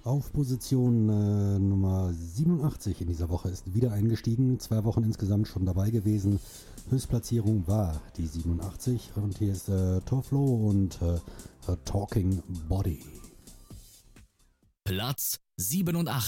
auf Position Nummer 87 in dieser Woche, ist wieder eingestiegen, 2 Wochen insgesamt schon dabei gewesen. Höchstplatzierung war die 87 und hier ist Torflo und A Talking Body. Platz 87.